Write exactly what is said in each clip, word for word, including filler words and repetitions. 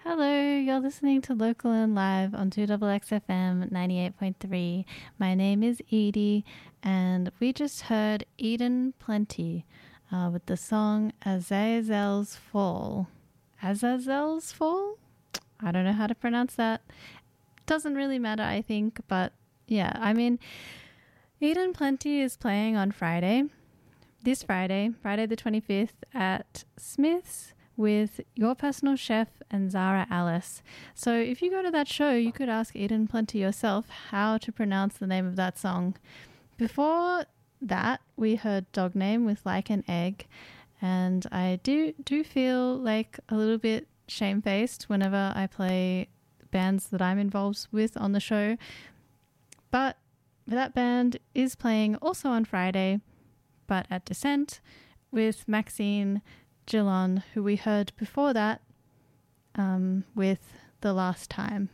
Hello, you're listening to Local and Live on two X X F M ninety-eight point three. My name is Edie, and we just heard Eden Plenty uh, with the song Azazel's Fall. Azazel's Fall? I don't know how to pronounce that. Doesn't really matter, I think, but yeah, I mean, Eden Plenty is playing on Friday, this Friday, Friday the twenty-fifth at Smith's, with Your Personal Chef and Zara Alice. So if you go to that show, you could ask Eden Plenty yourself how to pronounce the name of that song. Before that, we heard Dog Name with Like an Egg, and I do do feel like a little bit shamefaced whenever I play bands that I'm involved with on the show. But that band is playing also on Friday, but at Descent, with Maxine Gillon, who we heard before that um, with The Last Time.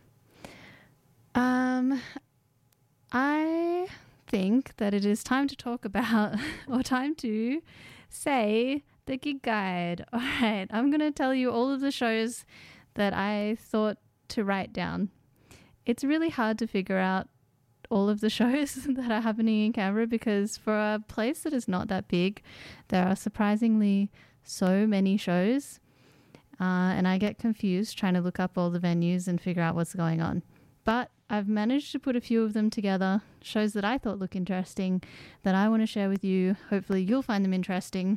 Um, I think that it is time to talk about, or time to say the gig guide. All right, I'm going to tell you all of the shows that I thought to write down. It's really hard to figure out all of the shows that are happening in Canberra because for a place that is not that big, there are surprisingly so many shows, uh, and I get confused trying to look up all the venues and figure out what's going on. But I've managed to put a few of them together, shows that I thought look interesting, that I want to share with you. Hopefully you'll find them interesting.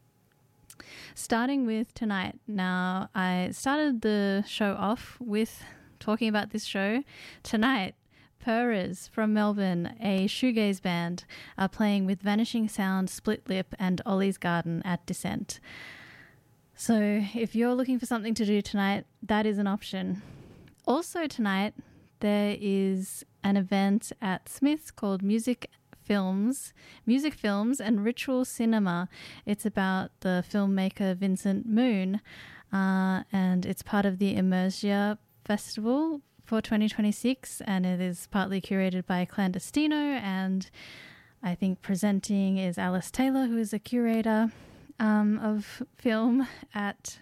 Starting with tonight. Now, I started the show off with talking about this show. Tonight, Purrs from Melbourne, a shoegaze band, are playing with Vanishing Sound, Split Lip and Ollie's Garden at Descent. So if you're looking for something to do tonight, that is an option. Also tonight, there is an event at Smith's called Music Films, Music Films and Ritual Cinema. It's about the filmmaker Vincent Moon, uh, and it's part of the Immersia Festival for twenty twenty-six, and it is partly curated by Clandestino, and I think presenting is Alice Taylor, who is a curator um, of film at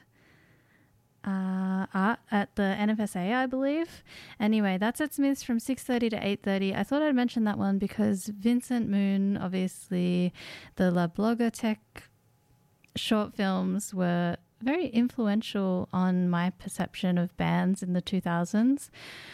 uh, art at the N F S A, I believe. Anyway, that's at Smith's from six thirty to eight thirty. I thought I'd mention that one because Vincent Moon, obviously, the La Blogger Tech short films were very influential on my perception of bands in the two thousands.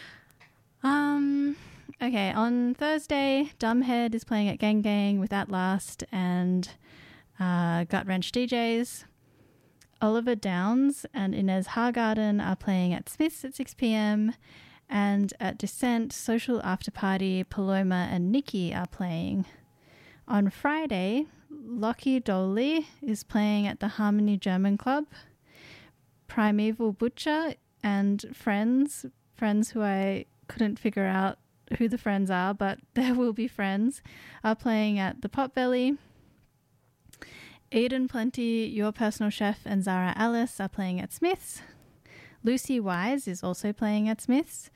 Um, okay, on Thursday, Dumbhead is playing at Gang Gang with At Last and uh, Gut Wrench D Js. Oliver Downs and Inez Hargarden are playing at Smith's at six p.m. and at Descent, Social After Party, Paloma and Nikki are playing. On Friday, Lockie Doley is playing at the Harmony German Club. Primeval Butcher and friends, friends who I couldn't figure out who the friends are, but there will be friends, are playing at the Potbelly. Eden Plenty, Your Personal Chef and Zara Alice are playing at Smith's. Lucy Wise is also playing at Smith's.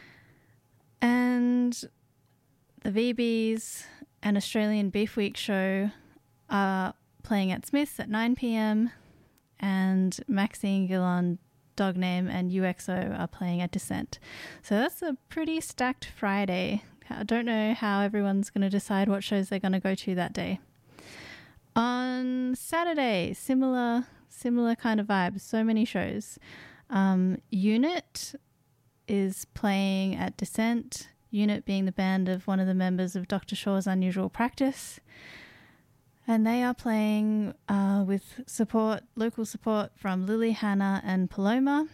And the V Bs and Australian Beef Week show are playing at Smith's at nine p.m. and Maxine Gillon, Dog Name and U X O are playing at Descent. So that's a pretty stacked Friday. I don't know how everyone's going to decide what shows they're going to go to that day. On Saturday, similar similar kind of vibes, so many shows. Um, Unit is playing at Descent, Unit being the band of one of the members of Doctor Shaw's Unusual Practice. And they are playing uh, with support, local support from Lily, Hannah and Paloma.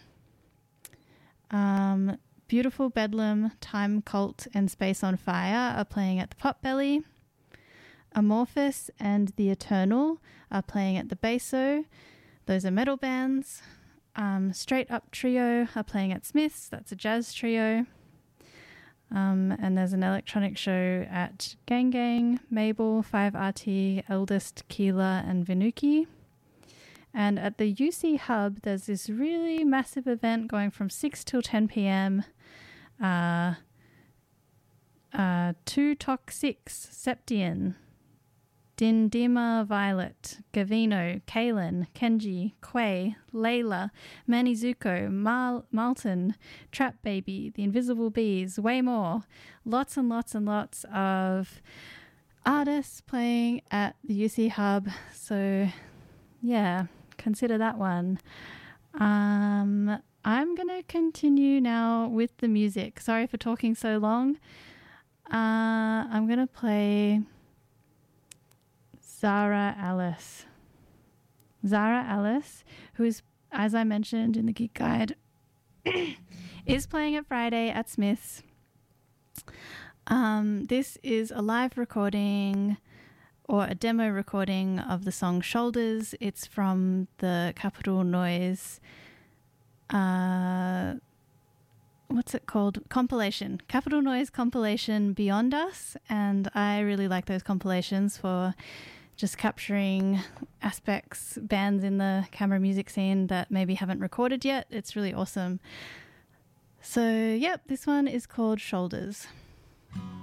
Um, Beautiful Bedlam, Time Cult and Space on Fire are playing at the Potbelly. Amorphous and The Eternal are playing at the Beso. Those are metal bands. Um, Straight Up Trio are playing at Smith's. That's a jazz trio. Um, and there's an electronic show at Gang Gang, Mabel, five R T, Eldest, Keela and Vinuki. And at the U C Hub, there's this really massive event going from six till ten p.m. Uh, uh, two Tox six, Septian, Dindima Violet, Gavino, Kaylin, Kenji, Quay, Layla, Manizuko, Mal- Malton, Trap Baby, The Invisible Bees, way more. Lots and lots and lots of artists playing at the U C Hub. So, yeah, consider that one. Um, I'm going to continue now with the music. Sorry for talking so long. Uh, I'm going to play Zara Alice. Zara Alice, who is, as I mentioned in the Geek Guide, is playing at Friday at Smith's. Um, this is a live recording or a demo recording of the song Shoulders. It's from the Capital Noise, uh, what's it called? Compilation. Capital Noise compilation Beyond Us. And I really like those compilations for just capturing aspects, bands in the camera music scene that maybe haven't recorded yet. It's really awesome. So, yep, this one is called Shoulders.